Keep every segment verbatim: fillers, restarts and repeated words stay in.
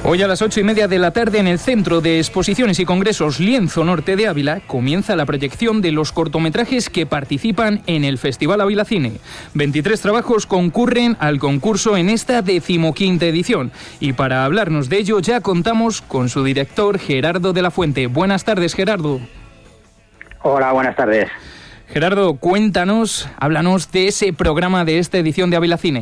Hoy a las ocho y media de la tarde en el Centro de Exposiciones y Congresos Lienzo Norte de Ávila comienza la proyección de los cortometrajes que participan en el Festival Ávila Cine. veintitrés trabajos concurren al concurso en esta decimoquinta edición y para hablarnos de ello ya contamos con su director Gerardo de la Fuente. Buenas tardes, Gerardo. Hola, buenas tardes. Gerardo, cuéntanos, háblanos de ese programa de esta edición de Ávila Cine.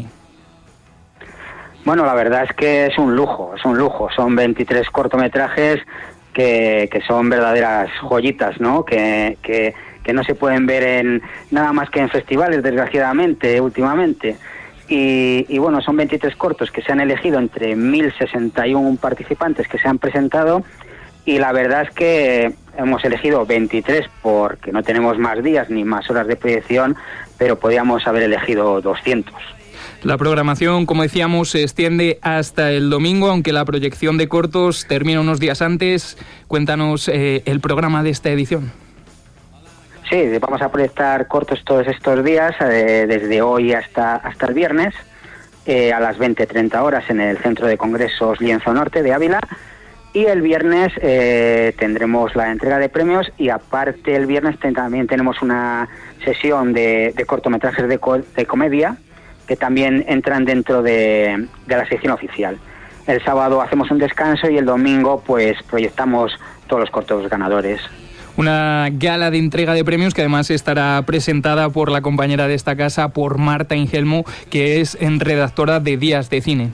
Bueno, la verdad es que es un lujo, es un lujo. Son veintitrés cortometrajes que, que son verdaderas joyitas, ¿no? Que, que, que no se pueden ver en nada más que en festivales, desgraciadamente, últimamente. Y, y bueno, son veintitrés cortos que se han elegido entre mil sesenta y uno participantes que se han presentado. Y la verdad es que hemos elegido veintitrés porque no tenemos más días ni más horas de proyección, pero podíamos haber elegido doscientos. La programación, como decíamos, se extiende hasta el domingo, aunque la proyección de cortos termina unos días antes. Cuéntanos eh, el programa de esta edición. Sí, vamos a proyectar cortos todos estos días, eh, desde hoy hasta, hasta el viernes, eh, a las veinte treinta horas en el Centro de Congresos Lienzo Norte de Ávila. Y el viernes eh, tendremos la entrega de premios y aparte el viernes ten, también tenemos una sesión de, de cortometrajes de, co- de comedia que también entran dentro de, de la sección oficial. El sábado hacemos un descanso y el domingo pues proyectamos todos los cortos ganadores. Una gala de entrega de premios que además estará presentada por la compañera de esta casa, por Marta Ingelmo, que es redactora de Días de Cine.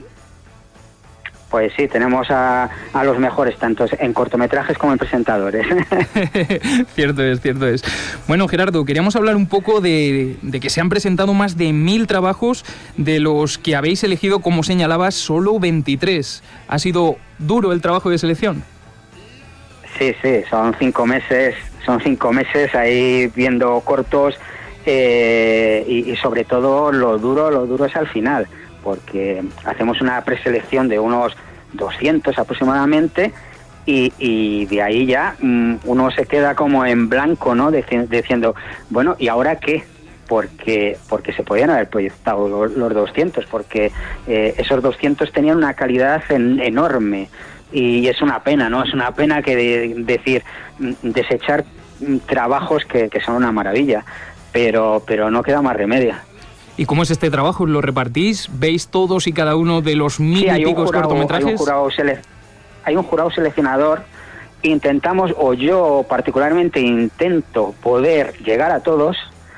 Pues sí, tenemos a, a los mejores, tanto en cortometrajes como en presentadores. Cierto es, cierto es. Bueno, Gerardo, queríamos hablar un poco de, de que se han presentado más de mil trabajos, de los que habéis elegido, como señalabas, solo veintitrés. ¿Ha sido duro el trabajo de selección? Sí, sí, son cinco meses, son cinco meses ahí viendo cortos eh, y, y sobre todo lo duro, lo duro es al final, porque hacemos una preselección de unos doscientos aproximadamente y, y de ahí ya mmm, uno se queda como en blanco, ¿no? Deci- diciendo, bueno, ¿y ahora qué? Porque porque se podían haber proyectado los, los doscientos, porque eh, esos doscientos tenían una calidad en, enorme y es una pena, ¿no? Es una pena que de, decir, desechar trabajos que, que son una maravilla, pero pero no queda más remedio. ¿Y cómo es este trabajo? ¿Lo repartís? ¿Veis todos y cada uno de los mil sí, y picos jurado, cortometrajes? Hay un, jurado sele- hay un jurado seleccionador. Intentamos, o yo particularmente intento poder llegar a todos,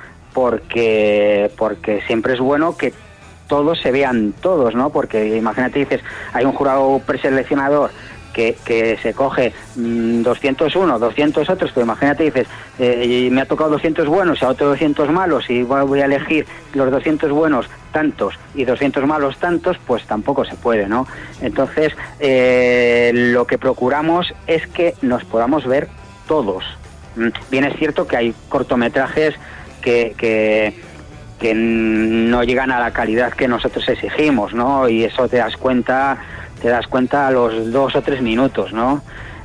porque porque siempre es bueno que todos se vean todos, ¿no? Porque imagínate, dices, hay un jurado preseleccionador que, que se coge mmm, doscientos uno, doscientos otros, pero imagínate, dices, eh, me ha tocado doscientos buenos y a otros doscientos malos y voy a elegir los doscientos buenos tantos y doscientos malos tantos, pues tampoco se puede, ¿no? Entonces, eh, lo que procuramos es que nos podamos ver todos. Bien es cierto que hay cortometrajes que... que que no llegan a la calidad que nosotros exigimos, ¿no? Y eso te das cuenta, te das cuenta a los dos o tres minutos, ¿no?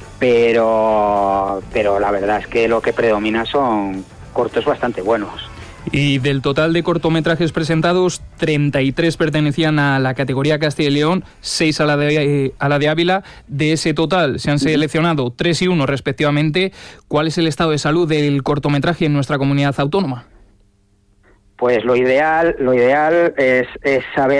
Pero, pero la verdad es que lo que predomina son cortos bastante buenos. Y del total de cortometrajes presentados, treinta y tres pertenecían a la categoría Castilla y León, seis a la de, eh, a la de Ávila. De ese total se han seleccionado tres y uno respectivamente. ¿Cuál es el estado de salud del cortometraje en nuestra comunidad autónoma? Pues lo ideal, lo ideal es, es saber